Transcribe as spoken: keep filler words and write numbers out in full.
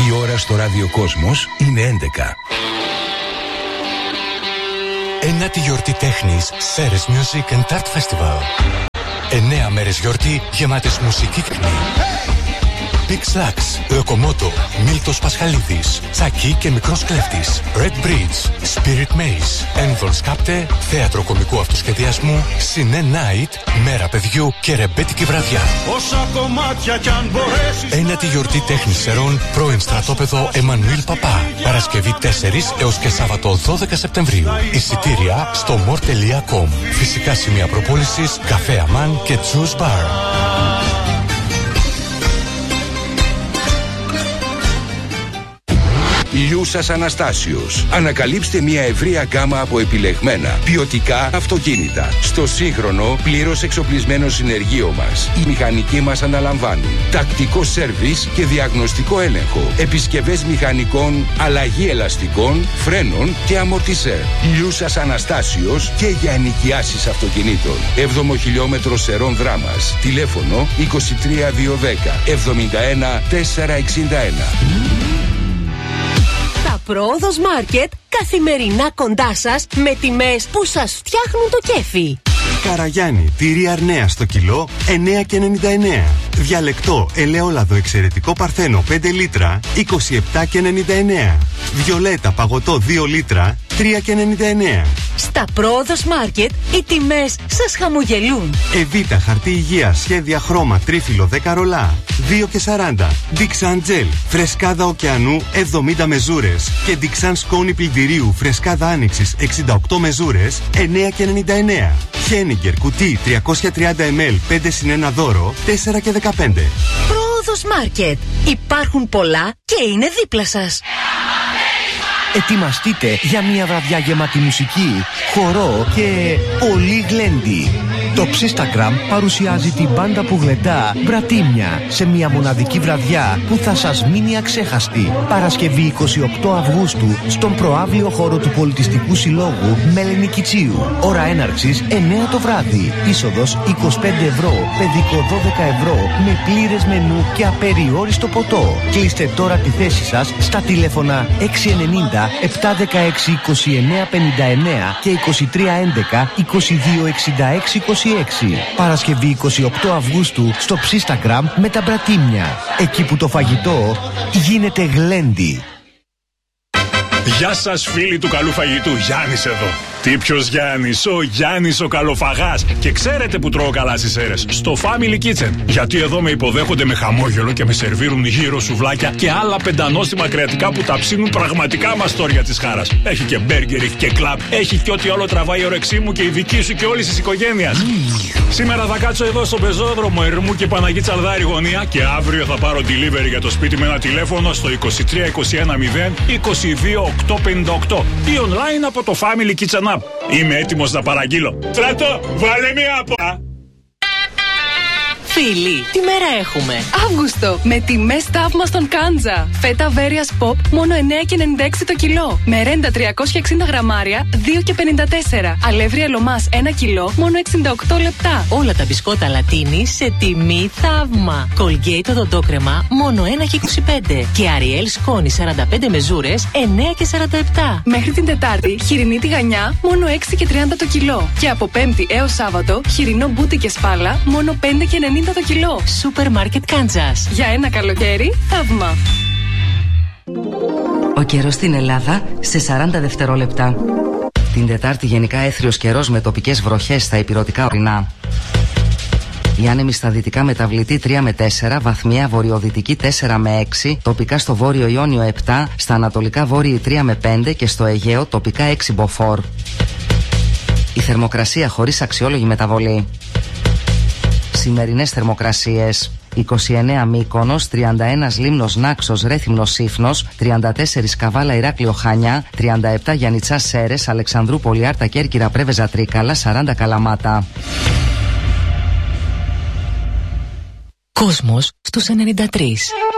Η ώρα στο ραδιοκόσμος είναι έντεκα. Ένατη γιορτή τέχνης Ceres Music and Art Festival. Εννέα μέρες γιορτή γεμάτες μουσική κνή. Big Slacks, Locomoto, Μίλτος Πασχαλίδης, Τσακί και Μικρός Κλέφτης, Red Bridge, Spirit Maze, Ένδον Σκάπτε, Θέατρο Κομικού Αυτοσχεδιασμού, Cine Night, Μέρα Παιδιού και Ρεμπέτικη Βραδιά. Όσα κομμάτια κι αν μπορέσεις. Ένατη γιορτή τέχνης Σερών, πρώην στρατόπεδο Εμμανουήλ Παπά. Παρασκευή τέσσερις έως και Σάββατο δώδεκα Σεπτεμβρίου. Εισιτήρια στο more τελεία com. Φυσικά σημεία προπόλησης, καφέ Αμάν και Juice Bar. Λιούσας Αναστάσιος. Ανακαλύψτε μια ευρεία γκάμα από επιλεγμένα ποιοτικά αυτοκίνητα. Στο σύγχρονο, πλήρως εξοπλισμένο συνεργείο μας, οι μηχανικοί μας αναλαμβάνουν τακτικό σέρβις και διαγνωστικό έλεγχο, επισκευές μηχανικών, αλλαγή ελαστικών, φρένων και αμορτισέρ. Λιούσας Αναστάσιος και για ενοικιάσεις αυτοκινήτων. έβδομο χιλιόμετρο Σερών Δράμας. Τηλέφωνο είκοσι τρία διακόσια δέκα εβδομήντα ένα τετρακόσια εξήντα ένα. Τα Πρόοδος Μάρκετ καθημερινά κοντά σας με τιμές που σας φτιάχνουν το κέφι. Καραγιάννη, τυρί Αρνέα στο κιλό εννέα και ενενήντα εννέα. Διαλεκτό ελαιόλαδο εξαιρετικό Παρθένο πέντε λίτρα είκοσι επτά και ενενήντα εννέα. Βιολέτα παγωτό δύο λίτρα τρία και ενενήντα εννέα. Στα Πρόοδος Μάρκετ οι τιμές σας χαμογελούν. Εβίτα χαρτί υγείας σχέδια χρώμα τρίφυλλο δέκα ρολά δύο και σαράντα. Dixan Gel φρεσκάδα ωκεανού εβδομήντα μεζούρες και Dixan σκόνη πλυντηρίου φρεσκάδα άνοιξης εξήντα οκτώ μεζούρες εννέα και ενενήντα εννέα. Χένιγκερ κουτί τριακόσια τριάντα μιλιλίτρα πέντε συν ένα δώρο τέσσερα και δεκαπέντε. Πρόοδος Μάρκετ. Υπάρχουν πολλά και είναι δίπλα σας. Ετοιμαστείτε για μια βραδιά γεμάτη μουσική, χορό και πολύ γλέντι. Το Ψίσταγραμ παρουσιάζει την μπάντα που γλεντά Μπρατίμια σε μια μοναδική βραδιά που θα σας μείνει αξέχαστη. Παρασκευή εικοστή ογδόη Αυγούστου στον προαύλιο χώρο του Πολιτιστικού Συλλόγου Μελενικητσίου. Ώρα έναρξης εννέα το βράδυ. Είσοδος είκοσι πέντε ευρώ, παιδικό δώδεκα ευρώ με πλήρες μενού και απεριόριστο ποτό. Κλείστε τώρα τη θέση σας στα τηλέφωνα έξι ενενήντα επτά δεκαέξι είκοσι εννέα πενήντα εννέα και είκοσι τρία έντεκα είκοσι δύο εξήντα έξι είκοσι έξι. Παρασκευή εικοστή ογδόη Αυγούστου στο Ψίσταγραμ με τα Μπρατίμια. Εκεί που το φαγητό γίνεται γλέντι. Γεια σας φίλοι του καλού φαγητού, Γιάννης εδώ. Τι ποιος Γιάννης, ο Γιάννης ο καλοφαγάς. Και ξέρετε που τρώω καλά στις Σέρρες, στο Family Kitchen. Γιατί εδώ με υποδέχονται με χαμόγελο και με σερβίρουν γύρω σουβλάκια και άλλα πεντανόστιμα κρεατικά που τα ψήνουν πραγματικά μαστόρια της χάρας. Έχει και μπέργκερ, έχει και κλαμπ, έχει και ό,τι όλο τραβάει η όρεξή μου και η δική σου και όλης της οικογένειας. Mm. Σήμερα θα κάτσω εδώ στο πεζόδρομο Ερμού και Παναγή Τσαλδάρη γωνία και αύριο θα πάρω delivery για το σπίτι με ένα τηλέφωνο στο είκοσι τρία είκοσι ένα μηδέν είκοσι δύο οκτακόσια πενήντα οκτώ ή online από το Family Kitchen App. Είμαι έτοιμος να παραγγείλω. Στράτο, βάλε μία από... Φίλοι, τι μέρα έχουμε? Αύγουστο, με τιμές θαύμα στον Κάντζα. Φέτα Βέρειας Pop, μόνο εννέα και ενενήντα έξι το κιλό. Μερέντα τριακόσια εξήντα γραμμάρια, δύο και πενήντα τέσσερα. Αλεύρι Λομάς ένα κιλό, μόνο εξήντα οκτώ λεπτά. Όλα τα μπισκότα Λατίνη σε τιμή θαύμα. Colgate οδοντόκρεμα, μόνο ένα και είκοσι πέντε. Και Ariel σκόνη σαράντα πέντε μεζούρες, εννέα και σαράντα επτά. Μέχρι την Τετάρτη, χοιρινή τηγανιά, μόνο έξι και τριάντα το κιλό. Και από Πέμπτη έως Σάββατο, χοιρινό μπούτι και σπάλα, μόνο πέντε και ενενήντα το κιλό. Σούπερ Μάρκετ Κάντζας. Για ένα καλοκαίρι, θαύμα. Ο καιρός στην Ελλάδα σε σαράντα δευτερόλεπτα. Την Τετάρτη γενικά έθριος καιρός με τοπικές βροχές στα ηπειρωτικά ορεινά. Η άνεμη στα δυτικά μεταβλητή τρία με τέσσερα, βαθμιαία βορειοδυτική τέσσερα με έξι, τοπικά στο βόρειο Ιόνιο επτά, στα ανατολικά βόρειοι τρία με πέντε και στο Αιγαίο τοπικά έξι μποφόρ. Η θερμοκρασία χωρίς αξιόλογη μεταβολή. Σημερινές θερμοκρασίες: είκοσι εννέα Μύκονος, τριάντα ένα Λίμνος Νάξος Ρέθυμνος Σύφνος, τριάντα τέσσερα Καβάλα Ηράκλειο Χανιά, τριάντα επτά Γιαννιτσά Σέρες, Αλεξανδρούπολη Άρτα Κέρκυρα Πρέβεζα Τρίκαλα, σαράντα Καλαμάτα. Κόσμος στους ενενήντα τρία.